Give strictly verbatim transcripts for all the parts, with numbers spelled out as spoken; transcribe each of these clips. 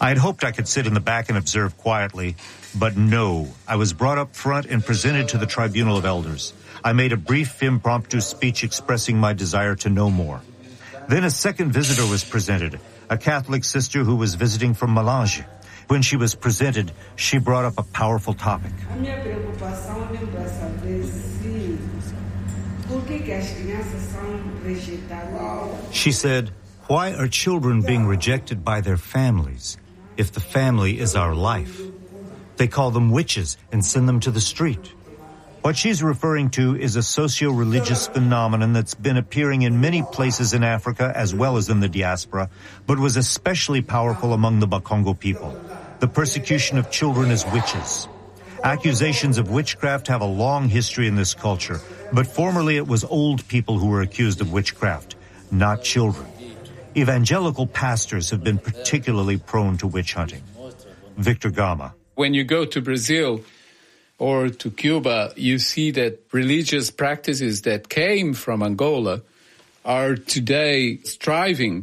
I had hoped I could sit in the back and observe quietly, but no. I was brought up front and presented to the tribunal of elders. I made a brief impromptu speech expressing my desire to know more. Then a second visitor was presented, a Catholic sister who was visiting from Malange. When she was presented, she brought up a powerful topic. She said, "Why are children being rejected by their families if the family is our life? They call them witches and send them to the street." What she's referring to is a socio-religious phenomenon that's been appearing in many places in Africa as well as in the diaspora, but was especially powerful among the Bakongo people. The persecution of children as witches. Accusations of witchcraft have a long history in this culture, but formerly it was old people who were accused of witchcraft, not children. Evangelical pastors have been particularly prone to witch hunting. Victor Gama. When you go to Brazil or to Cuba, you see that religious practices that came from Angola are today striving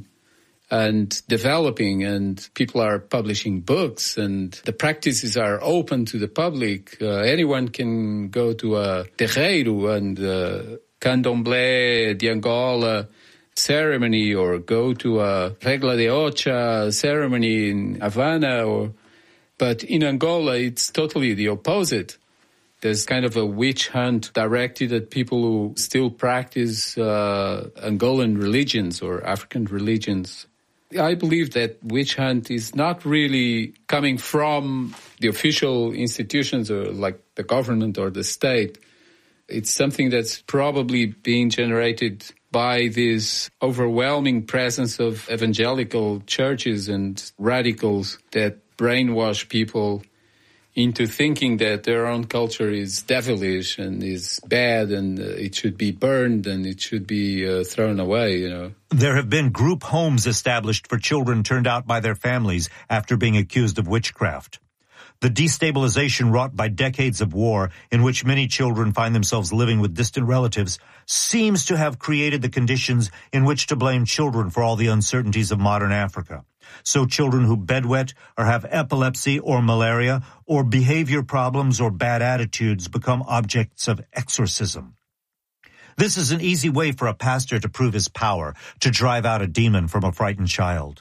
and developing, and people are publishing books, and the practices are open to the public. Uh, anyone can go to a terreiro and uh, candomblé de Angola ceremony, or go to a regla de ocha ceremony in Havana. Or, but in Angola, it's totally the opposite. There's kind of a witch hunt directed at people who still practice uh, Angolan religions or African religions. I believe that witch hunt is not really coming from the official institutions or like the government or the state. It's something that's probably being generated by this overwhelming presence of evangelical churches and radicals that brainwash people into thinking that their own culture is devilish and is bad and uh, it should be burned and it should be uh, thrown away, you know. There have been group homes established for children turned out by their families after being accused of witchcraft. The destabilization wrought by decades of war, in which many children find themselves living with distant relatives, seems to have created the conditions in which to blame children for all the uncertainties of modern Africa. So children who bedwet or have epilepsy or malaria or behavior problems or bad attitudes become objects of exorcism. This is an easy way for a pastor to prove his power, to drive out a demon from a frightened child.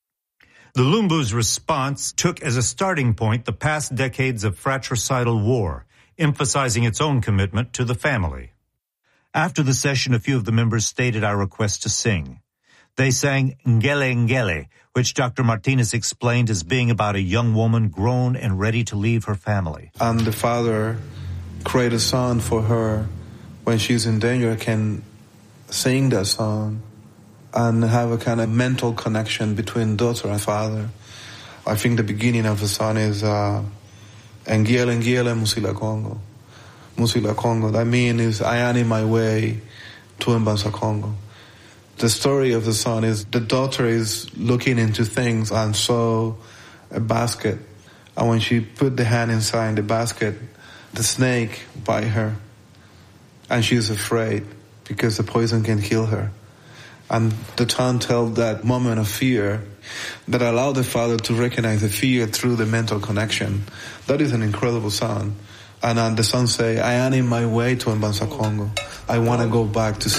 The Lumbu's response took as a starting point the past decades of fratricidal war, emphasizing its own commitment to the family. After the session, a few of the members stated our request to sing. They sang Ngele Ngele, which Doctor Martinez explained as being about a young woman grown and ready to leave her family. And the father create a song for her when she's in danger, can sing that song and have a kind of mental connection between daughter and father. I think the beginning of the song is uh, Ngele Ngele Musila Congo. Musila Congo. That means is I am in my way to Mbanza Congo. The story of the song is the daughter is looking into things and saw a basket. And when she put the hand inside the basket, the snake bite her. And she's afraid because the poison can kill her. And the tongue tells that moment of fear that allowed the father to recognize the fear through the mental connection. That is an incredible song. And uh, the song say, I am in my way to Mbanza Congo. I want to go back to